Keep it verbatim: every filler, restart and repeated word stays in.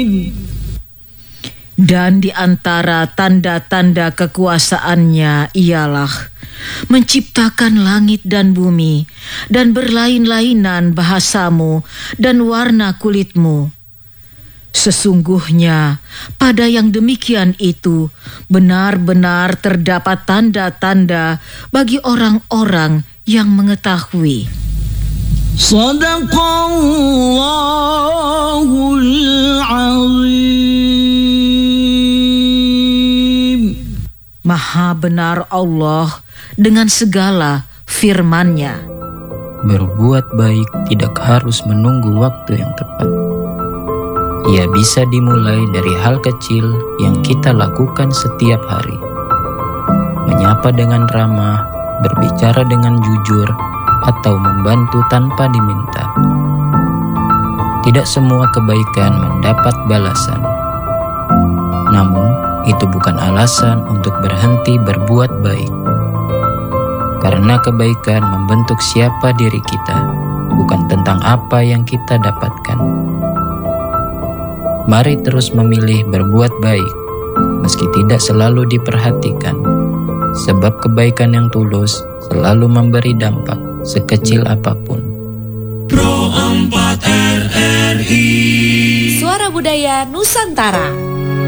Dan di antara tanda-tanda kekuasaannya ialah menciptakan langit dan bumi, dan berlain-lainan bahasamu dan warna kulitmu. Sesungguhnya pada yang demikian itu benar-benar terdapat tanda-tanda bagi orang-orang yang mengetahui. Sadaqallahul azim. Maha benar Allah dengan segala firman-Nya. Berbuat baik tidak harus menunggu waktu yang tepat. Ia bisa dimulai dari hal kecil yang kita lakukan setiap hari. Menyapa dengan ramah, berbicara dengan jujur, atau membantu tanpa diminta. Tidak semua kebaikan mendapat balasan. Namun, itu bukan alasan untuk berhenti berbuat baik. Karena kebaikan membentuk siapa diri kita, bukan tentang apa yang kita dapatkan. Mari terus memilih berbuat baik, meski tidak selalu diperhatikan, sebab kebaikan yang tulus selalu memberi dampak sekecil apapun. Pro empat R R I Suara Budaya Nusantara.